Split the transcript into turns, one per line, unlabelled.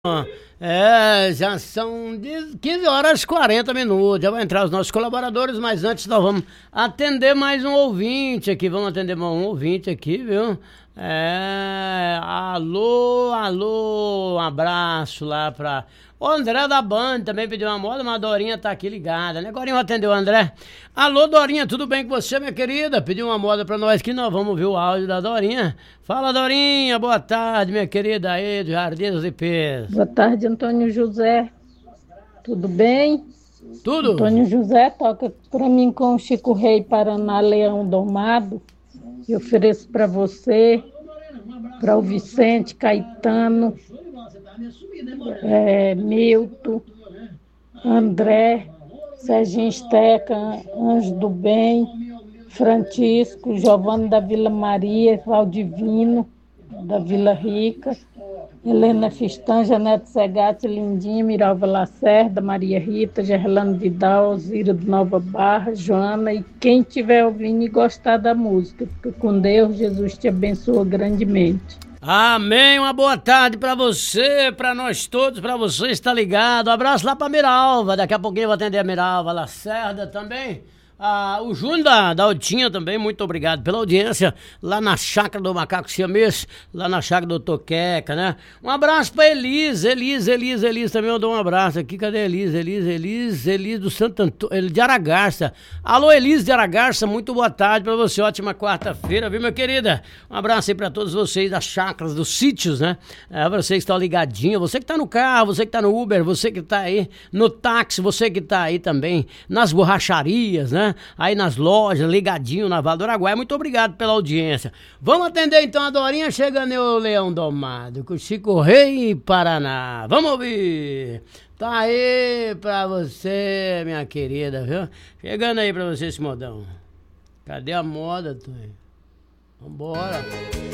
Já são 15 horas e 40 minutos. Já vai entrar os nossos colaboradores, mas antes nós vamos atender mais um ouvinte aqui. Vamos atender mais um ouvinte aqui, viu? Alô, um abraço lá pra... O André da Band também pediu uma moda, mas a Dorinha tá aqui ligada, né? Agora eu vou atender o André. Alô, Dorinha, tudo bem com você, minha querida? Pediu uma moda pra nós aqui, nós vamos ouvir o áudio da Dorinha. Fala, Dorinha, boa tarde, minha querida aí do Jardim dos Ipês.
Boa tarde, Antônio José. Tudo bem?
Tudo?
Antônio José, toca para mim com Chico Rei, Paraná, Leão Domado. Eu ofereço para você, para o Vicente, Caetano, Milton, André, Serginho Esteca, Anjo do Bem, Francisco, Giovanni da Vila Maria, Valdivino da Vila Rica, Helena Fistan, Janete Segatti, Lindinha, Miralva Lacerda, Maria Rita, Gerlano Vidal, Zira do Nova Barra, Joana e quem estiver ouvindo e gostar da música. Fica com Deus, Jesus te abençoa grandemente.
Amém, uma boa tarde pra você, pra nós todos, pra você estar ligado. Um abraço lá pra Miralva, daqui a pouquinho eu vou atender a Miralva Lacerda também. O Júnior da Altinha também, muito obrigado pela audiência, lá na Chácara do Macaco Siamês, lá na Chácara do Toqueca, né? Um abraço pra Elis também eu dou um abraço aqui, cadê Elis do Santo Antônio, de Aragarça. Alô, Elis de Aragarça, muito boa tarde pra você, ótima quarta-feira, viu, minha querida? Um abraço aí pra todos vocês das chácaras, dos sítios, né? Você que está ligadinho, você que tá no carro, você que tá no Uber, você que tá aí no táxi, você que tá aí também nas borracharias, né? Aí nas lojas, ligadinho na Vale do Araguaia. Muito obrigado pela audiência. Vamos atender então a Dorinha, chegando o Leão Domado, com Chico Rei, Paraná. Vamos ouvir. Tá aí pra você, minha querida, viu? Chegando aí pra você esse modão. Cadê a moda, Tonho? Vambora.